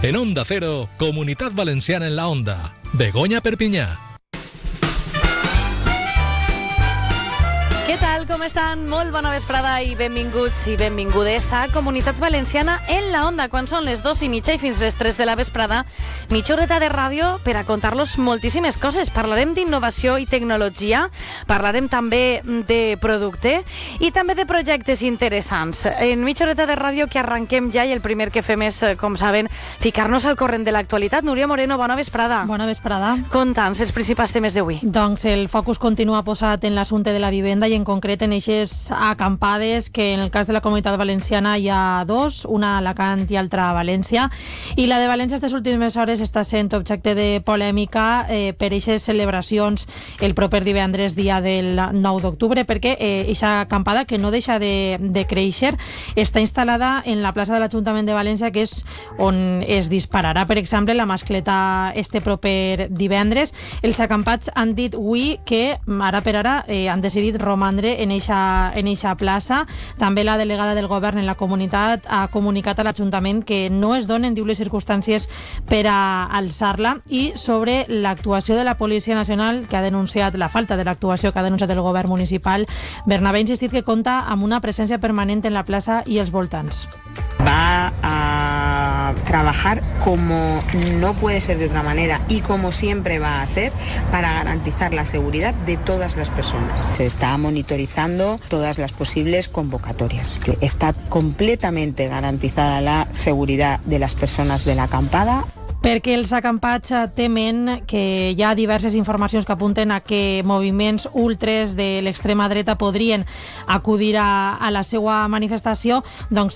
En Onda Cero, Comunitat Valenciana en la Onda. Begoña Perpinyà. Què tal, com estan? Molt bona vesprada i benvinguts i benvingudes a Comunitat Valenciana en la Onda. Quan són les 2:30 i fins les 3 de la vesprada, mitja horeta de ràdio per a contar-los moltíssimes coses. Parlarem d'innovació i tecnologia, parlarem també de producte i també de projectes interessants. En mitja horeta de ràdio que arranquem ja i el primer que fem és, com saben, ficar-nos al corrent de l'actualitat. Núria Moreno, bona vesprada. Bona vesprada. Conta'ns els principals temes d'avui. Doncs el focus continua posat en l'assumpte de la vivenda i en concret en eixes acampades, que en el cas de la Comunitat Valenciana hi ha dos, una a Alacant i altra a València, i la de València aquestes últimes hores està sent objecte de polèmica per eixes celebracions el proper divendres, dia del 9 d'octubre, perquè eixa acampada, que no deixa de créixer, està instal·lada en la plaça de l'Ajuntament de València, que és on es dispararà, per exemple, la mascleta este proper divendres. Els acampats han dit avui que ara per ara han decidit romandre en eixa plaça. També la delegada del govern en la comunitat ha comunicat a l'Ajuntament que no es donen, diu, les circumstàncies per a alçar-la. I sobre l'actuació de la Policia Nacional, que ha denunciat la falta de l'actuació que ha denunciat el govern municipal, Bernabé ha insistit que compta amb una presència permanent en la plaça i els voltants. Va a trabajar como no puede ser de otra manera y como siempre va a hacer para garantizar la seguridad de todas las personas. Se está monitorizando todas las posibles convocatorias. Está completamente garantizada la seguridad de las personas de la acampada. Perquè els acampats temen que hi ha diverses informacions que apunten a que moviments ultres de l'extrema dreta podrien acudir a la seva manifestació, doncs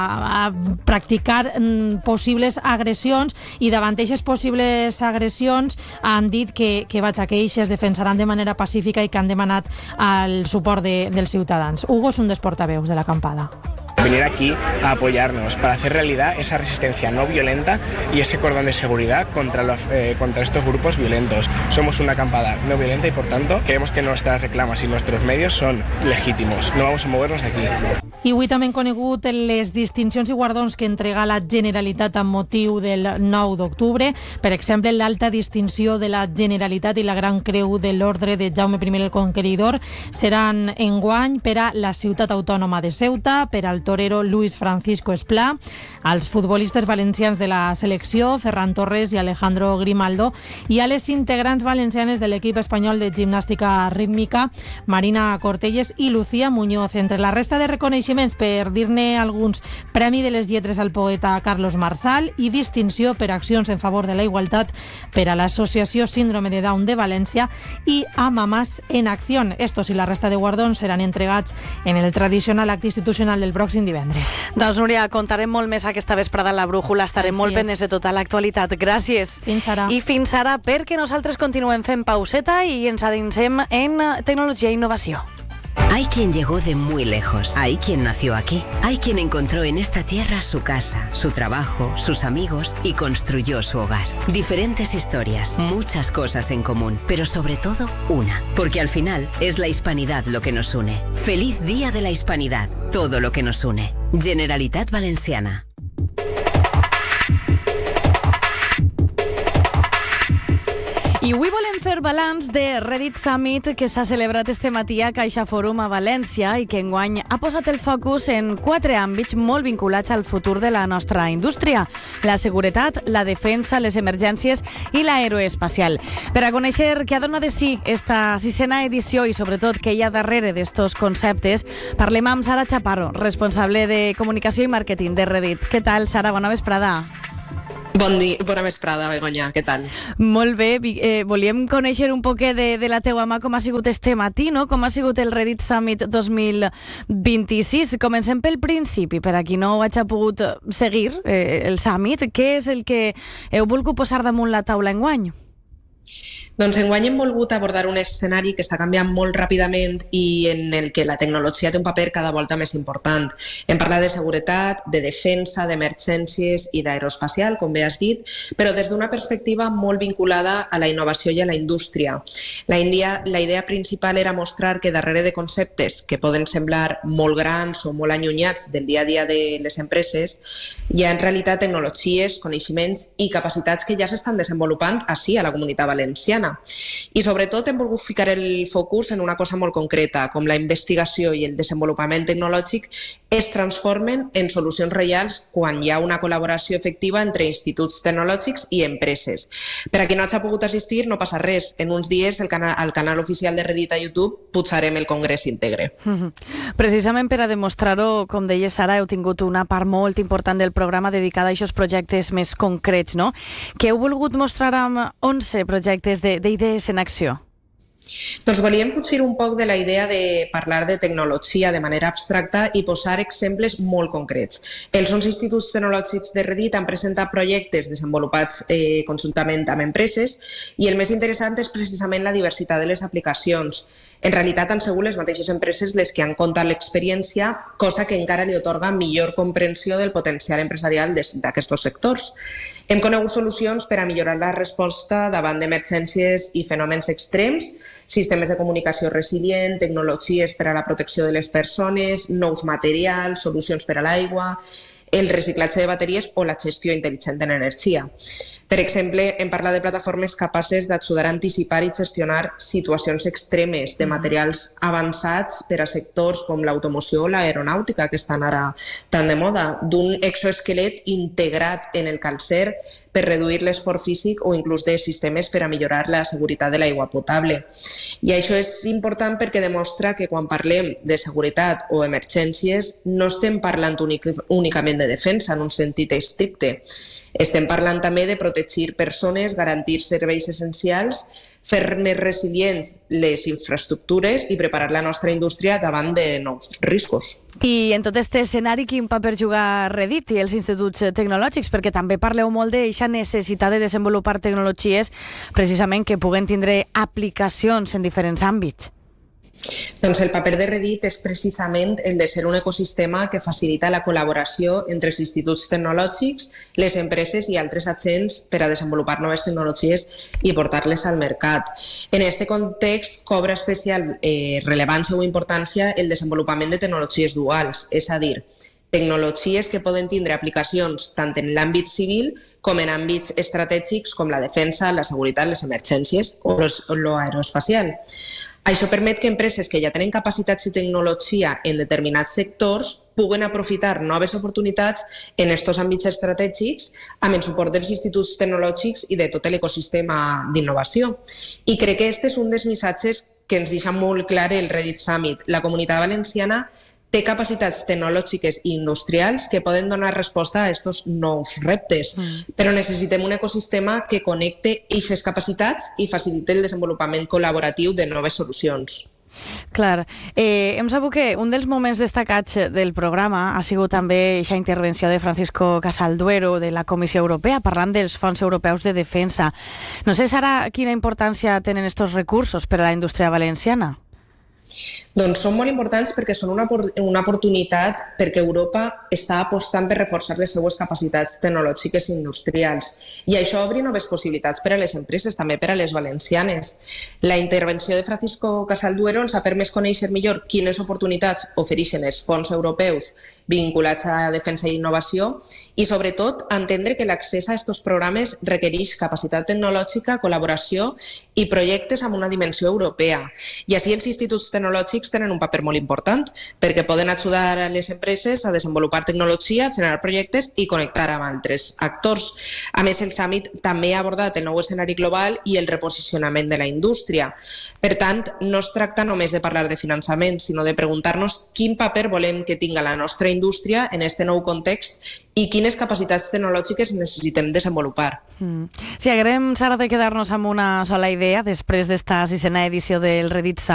a practicar possibles agressions, i davant d'aquestes possibles agressions han dit que ells es defensaran de manera pacífica i que han demanat el suport dels ciutadans. Hugo és un dels portaveus de l'acampada. Venir aquí a apoyarnos para hacer realidad esa resistencia no violenta y ese cordón de seguridad contra estos grupos violentos. Somos una acampada no violenta y, por tanto, creemos que nuestras reclamas y nuestros medios son legítimos. No vamos a movernos de aquí. I avui també hem conegut les distincions i guardons que entrega la Generalitat amb motiu del 9 d'octubre. Per exemple, l'alta distinció de la Generalitat i la Gran Creu de l'Ordre de Jaume I el Conqueridor seran enguany per a la Ciutat Autònoma de Ceuta, per al torero Luis Francisco Esplà, als futbolistes valencians de la selecció, Ferran Torres i Alejandro Grimaldo, i a les integrants valencianes de l'equip espanyol de gimnàstica rítmica, Marina Cortelles i Lucía Muñoz. Entre la resta de reconeixements, per dir-ne alguns, Premi de les Lletres al poeta Carlos Marsal i distinció per accions en favor de la igualtat per a l'Associació Síndrome de Down de València i a Mamàs en Acció. Estos i la resta de guardons seran entregats en el tradicional acte institucional del pròxim divendres. Doncs, Núria, contarem molt més aquesta vesprada a la Brújula. Estarem molt pendents de tota l'actualitat. Gràcies. Fins ara. I fins ara, perquè nosaltres continuem fent pauseta i ens adinsem en tecnologia i innovació. Hay quien llegó de muy lejos, hay quien nació aquí, hay quien encontró en esta tierra su casa, su trabajo, sus amigos y construyó su hogar. Diferentes historias, muchas cosas en común, pero sobre todo una, porque al final es la hispanidad lo que nos une. Feliz Día de la Hispanidad, todo lo que nos une. Generalitat Valenciana. I avui volem fer balanç de Reddit Summit, que s'ha celebrat este matí a Caixa Fòrum a València i que enguany ha posat el focus en 4 àmbits molt vinculats al futur de la nostra indústria: la seguretat, la defensa, les emergències i l'aeroespacial. Per a conèixer què ha donat de si esta 6a edició i sobretot què hi ha darrere d'estos conceptes, parlem amb Sara Chaparro, responsable de comunicació i màrqueting de Reddit. Què tal, Sara? Bona vesprada. Bona vesprada, Begoña, què tal? Molt bé, volíem conèixer un poc de la teua mà com ha sigut este matí, no? Com ha sigut el Reddit Summit 2026. Comencem pel principi, per a qui no ho hagi pogut seguir, el Summit. Què és el que heu volgut posar damunt la taula enguany? Doncs enguany hem volgut abordar un escenari que està canviant molt ràpidament i en el que la tecnologia té un paper cada volta més important. Hem parlat de seguretat, de defensa, d'emergències i d'aeroespacial, com bé has dit, però des d'una perspectiva molt vinculada a la innovació i a la indústria. La idea principal era mostrar que darrere de conceptes que poden semblar molt grans o molt allunyats del dia a dia de les empreses, hi ha en realitat tecnologies, coneixements i capacitats que ja s'estan desenvolupant ací a la Comunitat Valenciana. I sobretot hem volgut ficar el focus en una cosa molt concreta, com la investigació i el desenvolupament tecnològic es transformen en solucions reals quan hi ha una col·laboració efectiva entre instituts tecnològics i empreses. Per a qui no hagi pogut assistir, no passa res. En uns dies al canal oficial de Reddit a YouTube pujarem el congrés íntegre. Precisament per a demostrar-ho, com deia Sara, heu tingut una part molt important del programa dedicada a aquests projectes més concrets, no? Que heu volgut mostrar amb 11 projectes d'idees en acció. Doncs volíem fugir un poc de la idea de parlar de tecnologia de manera abstracta i posar exemples molt concrets. Els 11 instituts tecnològics de Reddit han presentat projectes desenvolupats conjuntament amb empreses i el més interessant és precisament la diversitat de les aplicacions. En realitat han sigut les mateixes empreses les que han contat l'experiència, cosa que encara li atorga millor comprensió del potencial empresarial d'aquests sectors. Hem conegut solucions per a millorar la resposta davant d'emergències i fenòmens extrems, sistemes de comunicació resilient, tecnologies per a la protecció de les persones, nous materials, solucions per a l'aigua, el reciclatge de bateries o la gestió intel·ligent de l'energia. Per exemple, hem parlat de plataformes capaces d'ajudar a anticipar i gestionar situacions extremes de materials avançats per a sectors com l'automoció o l'aeronàutica, que estan ara tan de moda, d'un exoesquelet integrat en el calcer per reduir l'esforç físic o inclús de sistemes per a millorar la seguretat de l'aigua potable. I això és important perquè demostra que quan parlem de seguretat o emergències no estem parlant únicament de defensa en un sentit estricte. Estem parlant també de protegir persones, garantir serveis essencials, fer més resilients les infraestructures i preparar la nostra indústria davant de nous riscos. I en tot aquest escenari, quin paper juga Reddit i els instituts tecnològics? Perquè també parleu molt d'aquesta necessitat de desenvolupar tecnologies precisament que puguen tindre aplicacions en diferents àmbits. Doncs el paper de Reddit és precisament el de ser un ecosistema que facilita la col·laboració entre els instituts tecnològics, les empreses i altres agents per a desenvolupar noves tecnologies i portar-les al mercat. En aquest context cobra especial rellevància o importància el desenvolupament de tecnologies duals, és a dir, tecnologies que poden tindre aplicacions tant en l'àmbit civil com en àmbits estratègics com la defensa, la seguretat, les emergències o l'aeroespacial. Això permet que empreses que ja tenen capacitats i tecnologia en determinats sectors puguen aprofitar noves oportunitats en aquests àmbits estratègics amb el suport dels instituts tecnològics i de tot l'ecosistema d'innovació. I crec que aquest és un dels missatges que ens deixa molt clar el Reddit Summit. La Comunitat Valenciana té capacitats tecnològiques i industrials que poden donar resposta a aquests nous reptes, però necessitem un ecosistema que connecte aquestes capacitats i facilite el desenvolupament col·laboratiu de noves solucions. Clar. Hem sabut que un dels moments destacats del programa ha sigut també aquesta intervenció de Francisco Casalduero de la Comissió Europea parlant dels fons europeus de defensa. No sé, Sara, quina importància tenen aquests recursos per a la indústria valenciana? Doncs són molt importants perquè són una oportunitat perquè Europa està apostant per reforçar les seues capacitats tecnològiques i industrials. I això obre noves possibilitats per a les empreses, també per a les valencianes. La intervenció de Francisco Casalduero ens ha permès conèixer millor quines oportunitats ofereixen els fons europeus vinculats a defensa i innovació i, sobretot, entendre que l'accés a aquests programes requereix capacitat tecnològica, col·laboració i projectes amb una dimensió europea. I així els instituts tecnològics tenen un paper molt important perquè poden ajudar a les empreses a desenvolupar tecnologia, generar projectes i connectar amb altres actors. A més, el Summit també ha abordat el nou escenari global i el reposicionament de la indústria. Per tant, no es tracta només de parlar de finançament, sinó de preguntar-nos quin paper volem que tinga la nostra indústria en aquest nou context i quines capacitats tecnològiques necessitem desenvolupar. Sí, agraïm, Sara, de quedar-nos amb una sola idea després d'esta 6ª edició del Reddit Summit.